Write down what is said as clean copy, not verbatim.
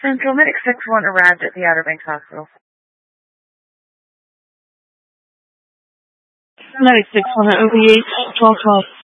Central Medic 6-1 arrived at the Outer Banks Hospital. Medic 6-1 at OB8, 1212.